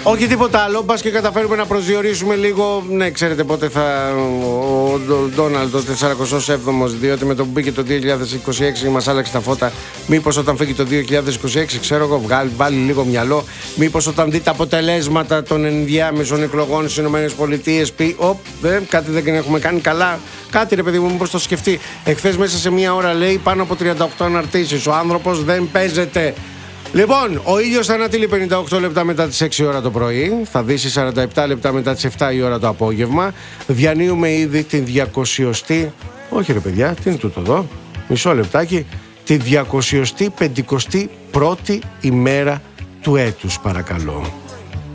Όχι τίποτα άλλο, μπας και καταφέρουμε να προσδιορίσουμε λίγο. Ναι, ξέρετε πότε θα. Ο Ντόναλντ, ο 47ος, διότι με το που μπήκε το 2026 μας άλλαξε τα φώτα. Μήπως όταν φύγει το 2026, ξέρω εγώ, βάλει λίγο μυαλό. Μήπως όταν δει τα αποτελέσματα των ενδιάμεσων εκλογών στις ΗΠΑ, πει: κάτι δεν έχουμε κάνει καλά. Κάτι ρε παιδί μου, μήπως το σκεφτεί. Εχθές μέσα σε μία ώρα λέει πάνω από 38 αναρτήσεις. Ο άνθρωπος δεν παίζεται. Λοιπόν, ο ήλιος θα ανατείλει 58 λεπτά μετά τις 6 ώρα το πρωί, θα δύσει 47 λεπτά μετά τις 7 η ώρα το απόγευμα. Διανύουμε ήδη την 200η, όχι ρε παιδιά, τι είναι τούτο εδώ, μισό λεπτάκι, τη 251η ημέρα του έτους, παρακαλώ.